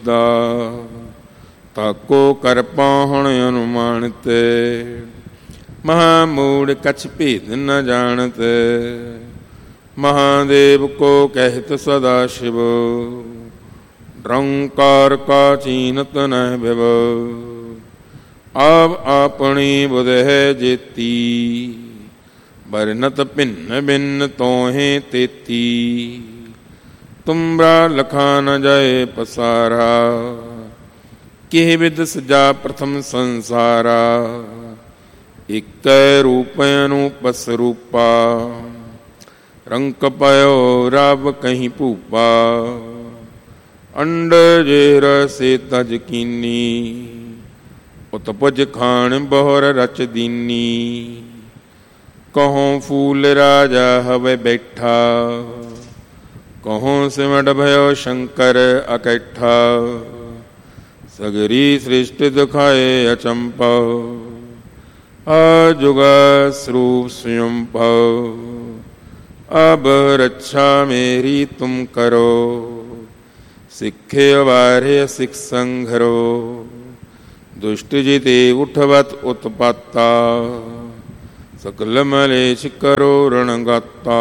ਵਿਦਾ, ਤਾਕੋ ਕਰ ਪਾਹਣ ਅਨੁਮਾਨਿਤ। ਮਹਾਮੂੜ ਕਛ ਭੇਦ ਨ ਜਾਣਤ, ਮਹਾਦੇਵ ਕੋ ਕਹਿਤ ਸਦਾ ਸ਼ਿਵ। ਨਿਰੰਕਾਰ ਕਾ ਚੀਨਤ ਨਹਿ ਭਿਵ, ਆਪ ਆਪਣੀ ਬੁਧ ਹੈ ਜੇਤੀ। ਬਰਨਤ ਭਿੰਨ ਭਿੰਨ ਤੋਹੇ ਤੇਤੀ, ਤੁਮਰਾ ਲਖਾ ਨ ਜਾਏ ਪਸਾਰਾ। ਕਿਹ ਵਿਦ ਸਜਾ ਪ੍ਰਥਮ ਸੰਸਾਰਾ, ਇਕੈ ਰੂਪ ਅਨੂਪ ਸਰੂਪਾ। ਰੰਕ ਪਇਓ ਰਬ ਕਹੀਂ ਭੂਪਾ, ਅੰਡ ਜੇ ਰਸੇ ਤਜ ਕੀਨੀ। ਉਤਪੁਜ ਖਾਣ ਬਹੁਰ ਰਚ ਦੀਨੀ, ਕਹੋਂ ਫੂਲ ਰਾਜਾ ਹਵੇ ਬੈਠਾ। ਕਹੋਂ ਸਿਮਟ ਭਇਓ ਸ਼ੰਕਰ ਅਕੈਠਾ, ਸਗਰੀ ਸ੍ਰਿਸ਼ਟ ਦਿਖਾਏ ਅਚੰਭਵ। ਆਜੁਗ ਸਰੂਪ ਸਵਯੰ ਭਵ, ਅਬ ਰੱਛਾ ਮੇਰੀ ਤੁਮ ਕਰੋ। ਸਿੱਖੇ ਵਾਰੇ ਸਿਖ ਸੰਘਰੋ, ਦੁਸ਼ਟ ਜਿਤੇ ਉਠਵਤ ਉਤਪਾਤਾ। ਸਕਲ ਮਲੇਛ ਕਰੋ ਰਣਗਾਤਾ,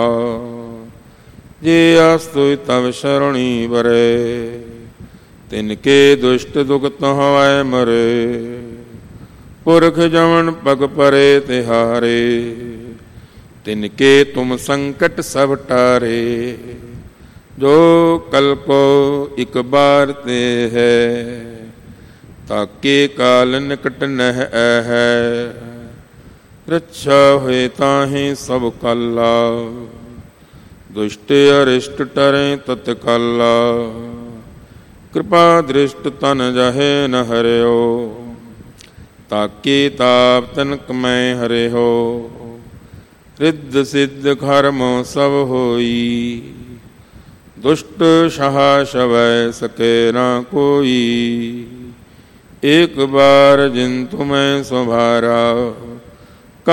ਜੇ ਆਸਤੁ ਤਵ ਸ਼ਰਣੀ ਬਰੇ। ਤਿਨਕੇ ਦੁਸ਼ਟ ਦੁਖਤ ਹਵੈ ਮਰੇ, ਪੁਰਖ ਜਮਨ ਪਗ ਪਰੇ ਤਿਹਾਰੇ। ਤਿਨਕੇ ਤੁਮ ਸੰਕਟ ਸਭ ਟਾਰੇ, ਜੋ ਕਲ ਕੋ ਇਕ ਬਾਰ ਤੇ ਹੈ। ਤਾਕੇ ਕਾਲ ਨਿਕਟ ਨਹਿ ਹੈ, ਰੱਛਾ ਹੋਏ ਤਾਹੇ ਸਭ ਕਾਲਾ। ਦੁਸ਼ਟ ਅਰਿਸ਼ਟ ਟਰੇ ਤਤਕਾਲਾ, ਕਿਰਪਾ ਦ੍ਰਿਸ਼ਟ ਤਨ ਜਹੇ ਨ ਹਰਿਓ। ਤਾਕੇ ਤਾਪ ਤਨਕ ਮੈਂ ਹਰਿਓ, ਰਿੱਧ ਸਿੱਧ ਖਰਮੋ ਸਭ ਹੋਈ। ਦੁਸ਼ਟ ਸ਼ਹਾ ਸ਼ਵੈ ਸਕੇ ਨਾ ਕੋਈ, ਏਕ ਬਾਰ ਜਿਨ ਤੁਮੈ ਸੁਭਾਰਾ।